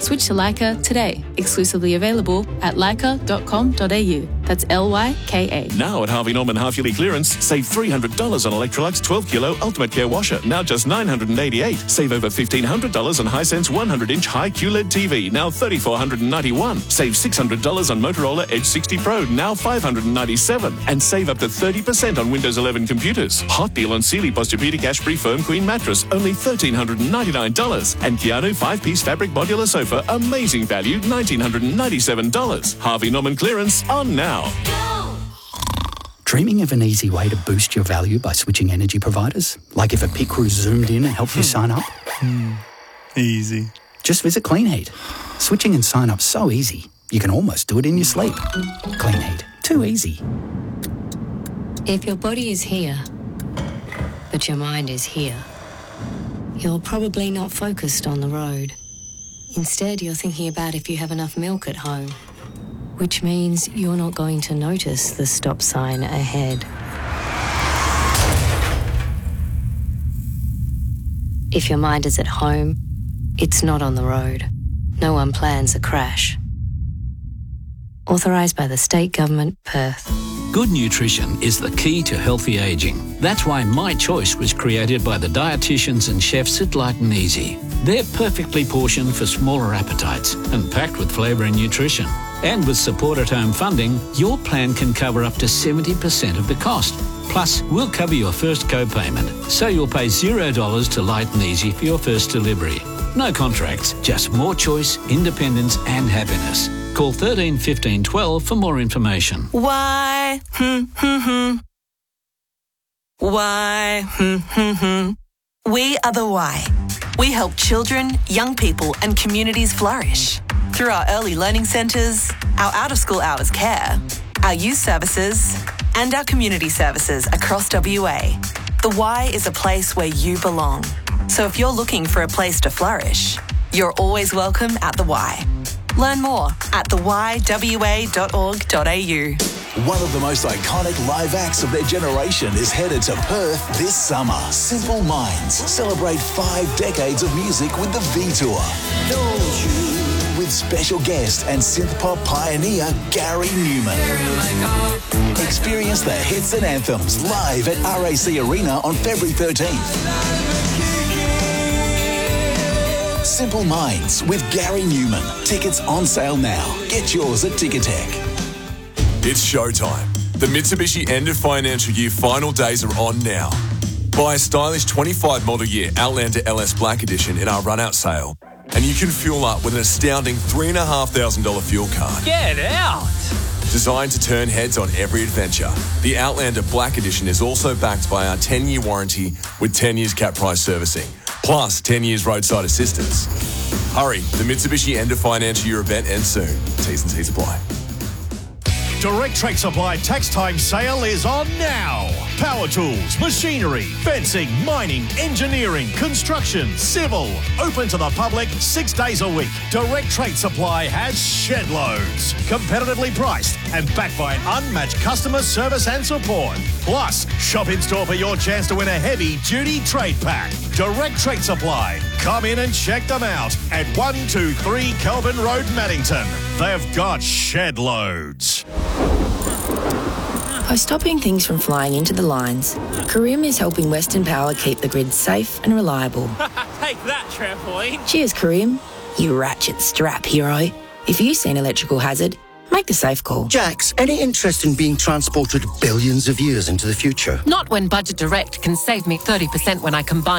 Switch to Leica today. Exclusively available at leica.com.au. That's Lyka. Now at Harvey Norman half-yearly clearance, save $300 on Electrolux 12-kilo Ultimate Care washer, now just $988. Save over $1,500 on Hisense 100-inch high QLED TV, now $3,491. Save $600 on Motorola Edge 60 Pro, now $597. And save up to 30% on Windows 11 computers. Hot deal on Sealy Posturepedic Ashbury Firm Queen mattress, only $1,399. And Keanu 5-piece fabric modular sofa, amazing value, $1,997. Harvey Norman clearance on now. Dreaming of an easy way to boost your value by switching energy providers? Like if a pit crew zoomed in and helped you sign up? Easy. Just visit Clean Heat. Switching and sign up so easy, you can almost do it in your sleep. Clean Heat. Too easy. If your body is here, but your mind is here, you're probably not focused on the road. Instead, you're thinking about if you have enough milk at home, which means you're not going to notice the stop sign ahead. If your mind is at home, it's not on the road. No one plans a crash. Authorised by the State Government, Perth. Good nutrition is the key to healthy ageing. That's why My Choice was created by the dietitians and chefs at Light and Easy. They're perfectly portioned for smaller appetites and packed with flavour and nutrition. And with support at home funding, your plan can cover up to 70% of the cost. Plus, we'll cover your first co-payment, so you'll pay $0 to Light and Easy for your first delivery. No contracts, just more choice, independence and happiness. Call 13 15 12 for more information. Why? Why? We are the Why. We help children, young people and communities flourish through our early learning centres, our out-of-school hours care, our youth services and our community services across WA. The Y is a place where you belong. So if you're looking for a place to flourish, you're always welcome at the Y. Learn more at theYWA.org.au. One of the most iconic live acts of their generation is headed to Perth this summer. Simple Minds celebrate 5 decades of music with the V-Tour. With special guest and synth-pop pioneer Gary Newman. Experience the hits and anthems live at RAC Arena on February 13th. Simple Minds with Gary Newman. Tickets on sale now. Get yours at Ticketek. It's showtime. The Mitsubishi end of financial year final days are on now. Buy a stylish 25 model year Outlander LS Black Edition in our run-out sale, and you can fuel up with an astounding $3,500 fuel card. Get out! Designed to turn heads on every adventure, the Outlander Black Edition is also backed by our 10-year warranty with 10 years cap price servicing, plus 10 years roadside assistance. Hurry, the Mitsubishi end of financial year event ends soon. T's and C's apply. Direct Trade Supply tax time sale is on now. Power tools, machinery, fencing, mining, engineering, construction, civil. Open to the public 6 days a week. Direct Trade Supply has shed loads. Competitively priced and backed by an unmatched customer service and support. Plus, shop in store for your chance to win a heavy duty trade pack. Direct Trade Supply. Come in and check them out at 123 Kelvin Road, Maddington. They've got shed loads. By stopping things from flying into the lines, Carim is helping Western Power keep the grid safe and reliable. Take that, trampoline. Cheers, Carim. You ratchet strap hero. If you see an electrical hazard, make the safe call. Jax, any interest in being transported billions of years into the future? Not when Budget Direct can save me 30% when I combine